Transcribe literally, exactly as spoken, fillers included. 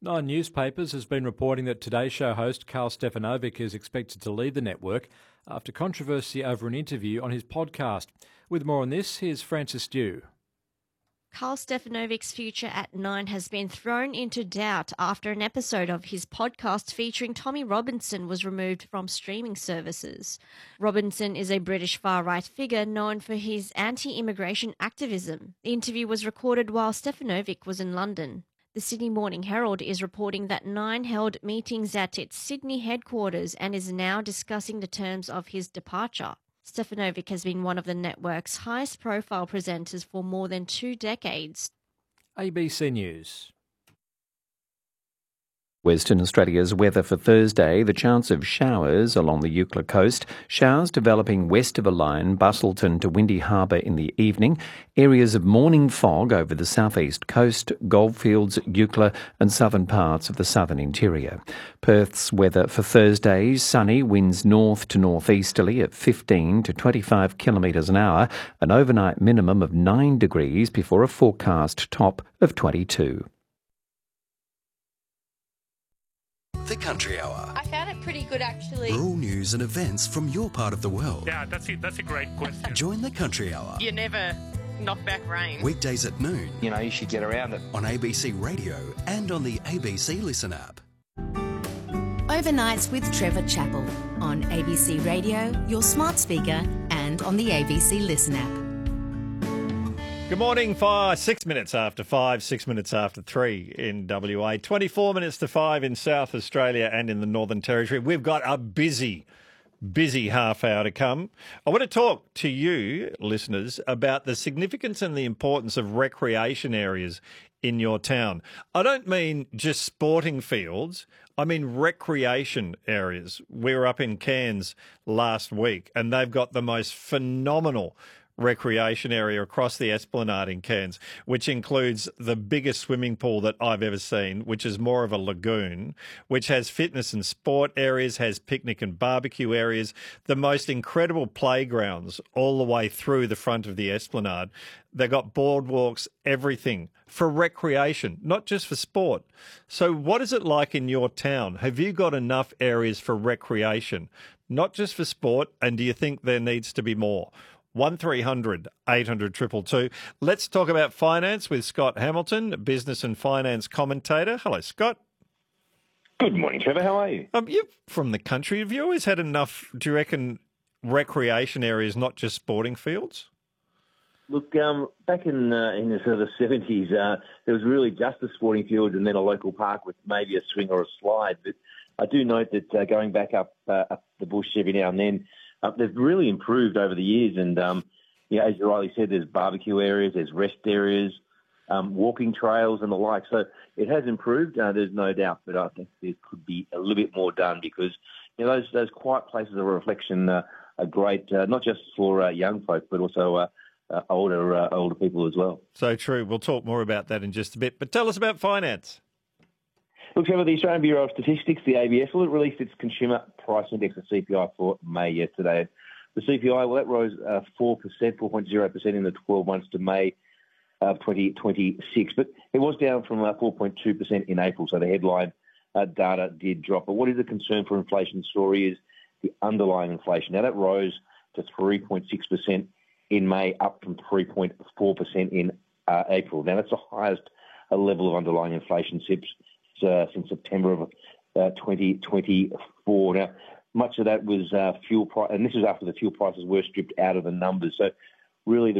Nine Newspapers has been reporting that Today Show host Karl Stefanovic is expected to leave the network after controversy over an interview on his podcast. With more on this, here's Francis Dew. Karl Stefanovic's future at Nine has been thrown into doubt after an episode of his podcast featuring Tommy Robinson was removed from streaming services. Robinson is a British far-right figure known for his anti-immigration activism. The interview was recorded while Stefanovic was in London. The Sydney Morning Herald is reporting that Nine held meetings at its Sydney headquarters and is now discussing the terms of his departure. Stefanovic has been one of the network's highest-profile presenters for more than two decades. A B C News. Western Australia's weather for Thursday, the chance of showers along the Eucla coast, showers developing west of a line, Bustleton to Windy Harbour in the evening, areas of morning fog over the southeast coast, Goldfields, Eucla and southern parts of the southern interior. Perth's weather for Thursday, sunny, winds north to northeasterly at fifteen to twenty-five kilometres an hour, an overnight minimum of nine degrees before a forecast top of twenty-two. The Country Hour. I found it pretty good, actually. Rural news and events from your part of the world. Yeah, that's it. That's a great question. Join the Country Hour. You never knock back rain. Weekdays at noon. You know, you should get around it. On A B C Radio and on the A B C Listen app. Overnights with Trevor Chappell on A B C Radio, your smart speaker, and on the A B C Listen app. Good morning, five, six minutes after five, six minutes after three in W A, twenty-four minutes to five in South Australia and in the Northern Territory. We've got a busy, busy half hour to come. I want to talk to you, listeners, about the significance and the importance of recreation areas in your town. I don't mean just sporting fields. I mean recreation areas. We were up in Cairns last week and they've got the most phenomenal recreation area across the Esplanade in Cairns, which includes the biggest swimming pool that I've ever seen, which is more of a lagoon, which has fitness and sport areas, has picnic and barbecue areas, the most incredible playgrounds all the way through the front of the Esplanade. They've got boardwalks, everything for recreation, not just for sport. So what is it like in your town? Have you got enough areas for recreation, not just for sport, and do you think there needs to be more? one three hundred eight hundred two two two. Let's talk about finance with Scott Hamilton, business and finance commentator. Hello, Scott. Good morning, Trevor. How are you? Um, you're from the country. Have you always had enough, do you reckon, recreation areas, not just sporting fields? Look, um, back in uh, in the sort of seventies, uh, there was really just a sporting field and then a local park with maybe a swing or a slide. But I do note that uh, going back up, uh, up the bush every now and then, Uh, they've really improved over the years, and um, yeah, as you rightly said, there's barbecue areas, there's rest areas, um, walking trails, and the like. So it has improved. Uh, there's no doubt, but I think there could be a little bit more done because you know those those quiet places of reflection uh, are great, uh, not just for uh, young folk, but also uh, uh, older uh, older people as well. So true. We'll talk more about that in just a bit. But tell us about finance. Look, Trevor, the Australian Bureau of Statistics, the A B S, well, it released its Consumer Price Index, the C P I, for May yesterday. The C P I, well, that rose uh, four percent, four point zero percent in the twelve months to May of twenty twenty-six. But it was down from uh, four point two percent in April, so the headline uh, data did drop. But what is a concern for inflation story is the underlying inflation. Now, that rose to three point six percent in May, up from three point four percent in uh, April. Now, that's the highest uh, level of underlying inflation since Uh, since September of uh, twenty twenty-four. Now, much of that was uh, fuel price, and this was after the fuel prices were stripped out of the numbers. So, really, the